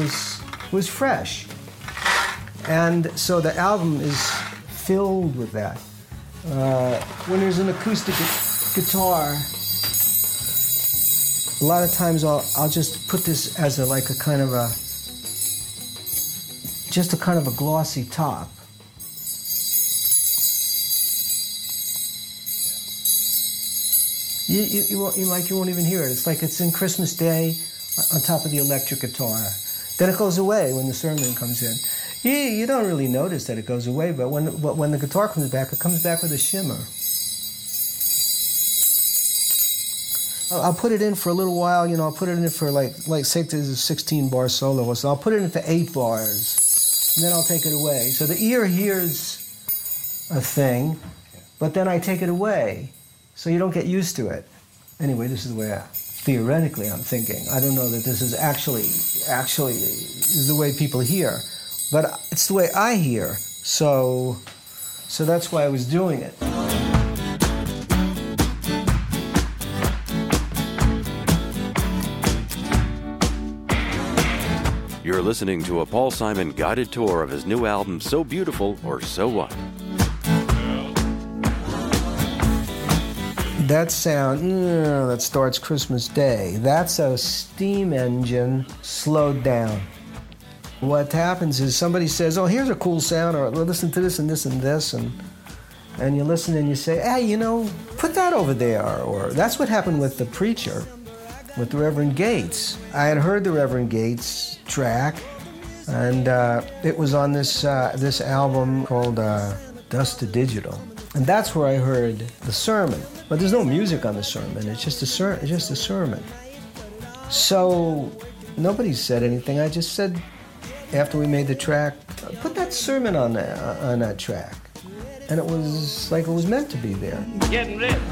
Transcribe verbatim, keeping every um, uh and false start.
was was fresh. And so the album is filled with that. Uh, when there's an acoustic gu- guitar, a lot of times I'll, I'll just put this as a, like a kind of a, just a kind of a glossy top. You, you, you, won't, you, like, you won't even hear it. It's like it's in Christmas Day on top of the electric guitar. Then it goes away when the sermon comes in. You, you don't really notice that it goes away, but when, but when the guitar comes back, it comes back with a shimmer. I'll, I'll put it in for a little while, you know, I'll put it in for like, like say there's a sixteen bar solo, so I'll put it in for eight bars, and then I'll take it away. So the ear hears a thing, but then I take it away, so you don't get used to it. Anyway, this is the way I, theoretically I'm thinking. I don't know that this is actually, actually is the way people hear. But it's the way I hear, so, so that's why I was doing it. You're listening to a Paul Simon guided tour of his new album, So Beautiful or So What? That sound, mm, that starts Christmas Day. That's a steam engine slowed down. What happens is somebody says, oh, here's a cool sound, or listen to this and this and this, and and you listen and you say, hey, you know, put that over there, or that's what happened with The Preacher, with the Reverend Gates. I had heard the Reverend Gates track, and uh, it was on this uh, this album called uh, Dust to Digital, and that's where I heard the sermon. But there's no music on the sermon; it's just a ser- it's just a sermon. So nobody said anything. I just said, after we made the track, put that sermon on that, on that track. And it was like it was meant to be there. Getting ready.